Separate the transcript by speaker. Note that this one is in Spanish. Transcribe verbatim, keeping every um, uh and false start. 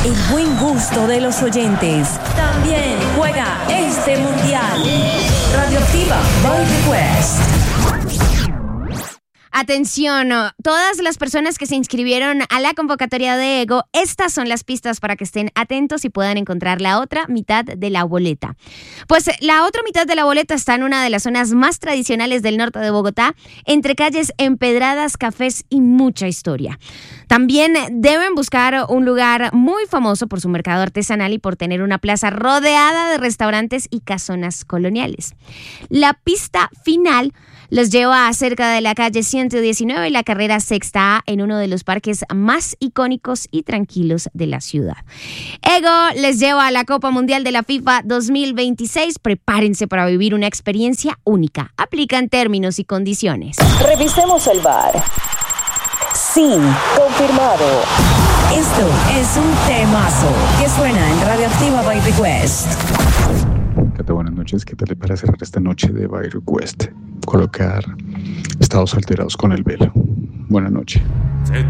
Speaker 1: el buen gusto de los oyentes. También juega este mundial. Radioactiva by Request.
Speaker 2: Atención, todas las personas que se inscribieron a la convocatoria de Ego, estas son las pistas para que estén atentos y puedan encontrar la otra mitad de la boleta. Pues la otra mitad de la boleta está en una de las zonas más tradicionales del norte de Bogotá, entre calles empedradas, cafés y mucha historia. También deben buscar un lugar muy famoso por su mercado artesanal y por tener una plaza rodeada de restaurantes y casonas coloniales. La pista final los lleva cerca de la calle ciento diecinueve y la carrera Sexta A en uno de los parques más icónicos y tranquilos de la ciudad. Ego les lleva a la Copa Mundial de la FIFA dos mil veintiséis. Prepárense para vivir una experiencia única. Aplican términos y condiciones.
Speaker 1: Revisemos el bar. Sí, confirmado. Esto es un temazo que suena en Radioactiva by Request.
Speaker 3: Cata, buenas noches. ¿Qué tal le para cerrar esta noche de by Request? Colocar estados alterados con el velo. Buenas noches.